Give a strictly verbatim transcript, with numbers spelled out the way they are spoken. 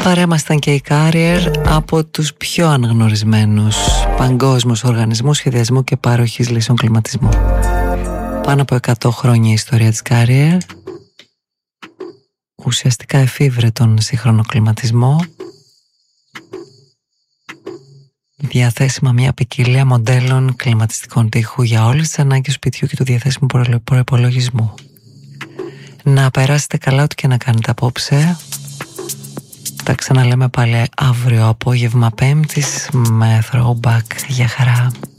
Παρέμασταν και οι Carrier, από τους πιο αναγνωρισμένους παγκόσμιους οργανισμούς σχεδιασμού και παροχής λύσεων κλιματισμού. Πάνω από εκατό χρόνια η ιστορία της Carrier ουσιαστικά εφήβρε τον σύγχρονο κλιματισμό, διαθέσιμα μια ποικιλία μοντέλων κλιματιστικών τοίχου για όλες τις ανάγκες σπιτιού και του διαθέσιμου προϋπολογισμού. Να περάσετε καλά ό,τι και να κάνετε απόψε. Τα ξαναλέμε πάλι αύριο απόγευμα Πέμπτης με throwback. Για χαρά.